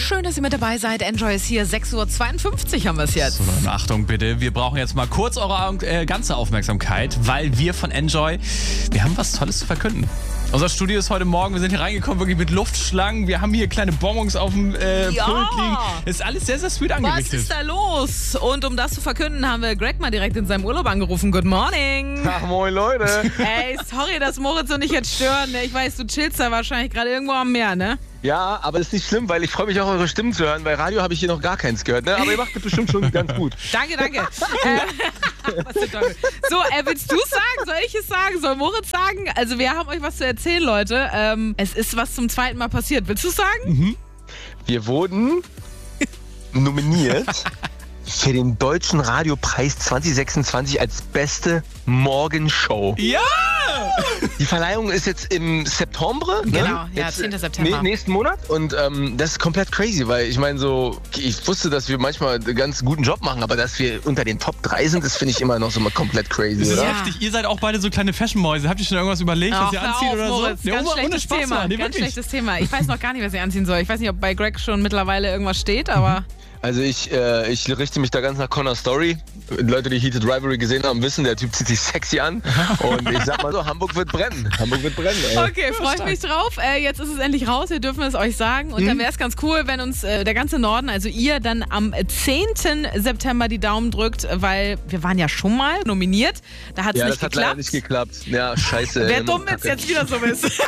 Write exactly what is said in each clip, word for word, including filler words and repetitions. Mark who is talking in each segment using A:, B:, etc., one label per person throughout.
A: Schön, dass ihr mit dabei seid. Enjoy ist hier. sechs Uhr zweiundfünfzig haben wir es jetzt.
B: So, und Achtung bitte, wir brauchen jetzt mal kurz eure äh, ganze Aufmerksamkeit, weil wir von Enjoy, wir haben was Tolles zu verkünden. Unser Studio ist heute Morgen, wir sind hier reingekommen, wirklich mit Luftschlangen. Wir haben hier kleine Bonbons auf dem äh,
A: Ja.
B: Pult liegen. Das ist alles sehr, sehr sweet angerichtet.
A: Was ist da los? Und um das zu verkünden, haben wir Greg mal direkt in seinem Urlaub angerufen. Good morning.
C: Ach, moin Leute.
A: Ey, sorry, dass Moritz und ich jetzt stören. Ne? Ich weiß, du chillst da wahrscheinlich gerade irgendwo am Meer, ne?
C: Ja, aber das ist nicht schlimm, weil ich freue mich auch, eure Stimmen zu hören. Bei Radio habe ich hier noch gar keins gehört. Ne? Aber ihr macht das bestimmt schon ganz gut.
A: Danke, danke. äh, was für Teufel. So, äh, willst du es sagen? Soll ich es sagen? Soll Moritz sagen? Also wir haben euch was zu erzählen, Leute. Ähm, es ist was zum zweiten Mal passiert. Willst du es sagen?
B: Mhm.
C: Wir wurden nominiert für den Deutschen Radiopreis zwanzig sechsundzwanzig als beste Morgenshow.
B: Ja!
C: Die Verleihung ist jetzt im September.
A: Genau,
C: ne?
A: ja,
C: jetzt,
A: zehnten September.
C: nä- nächsten Monat. Und ähm, das ist komplett crazy, weil ich meine so, ich wusste, dass wir manchmal einen ganz guten Job machen, aber dass wir unter den Top drei sind, das finde ich immer noch so mal komplett crazy,
B: Das ist
C: oder?
A: Ja.
B: heftig. Ihr seid auch beide so kleine Fashionmäuse. Habt ihr schon irgendwas überlegt, was
A: Ach,
B: ihr
A: hör
B: anzieht
A: auf,
B: oder
A: Moritz,
B: so?
A: ganz
B: ohne, ohne
A: schlechtes
B: Spaß
A: Thema.
B: mal. Nee,
A: Ganz
B: wirklich.
A: schlechtes Thema. Ich weiß noch gar nicht, was ich anziehen soll. Ich weiß nicht, ob bei Greg schon mittlerweile irgendwas steht, aber...
C: Also ich, äh, ich richte mich da ganz nach Connor's Story. Leute, die Heated Rivalry gesehen haben, wissen, der Typ zieht sich sexy an. Und ich sag mal so, Hamburg wird brennen. Hamburg wird brennen, ey.
A: Okay, freue ich mich drauf. Äh, jetzt ist es endlich raus, wir dürfen es euch sagen. Und dann wäre es ganz cool, wenn uns äh, der ganze Norden, also ihr, dann am zehnten September die Daumen drückt, weil wir waren ja schon mal nominiert. Da hat es
C: Ja,
A: nicht
C: das hat leider
A: geklappt.
C: nicht geklappt. Ja, scheiße.
A: Wer
C: ey,
A: dumm
C: Kacke.
A: ist, jetzt wieder so ist.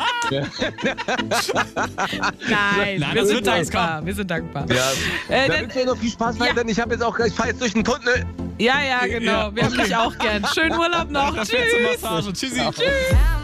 A: Nein,
B: Nein,
A: wir
B: das
A: sind
B: wird alles
A: dankbar. Wir sind dankbar.
C: Ja,
A: Äh,
C: da
A: dann-
C: wünsche ich noch viel Spaß
A: Ja.
C: weiter. Ich habe jetzt auch, ich fahre jetzt durch den Tunnel.
A: Ja, ja, genau.
B: Ja,
A: Wir haben
B: okay.
A: dich auch gern. Schönen Urlaub noch.
B: Das wäre zur
A: Tschüss.
B: Massage. Tschüssi.
A: Tschüss.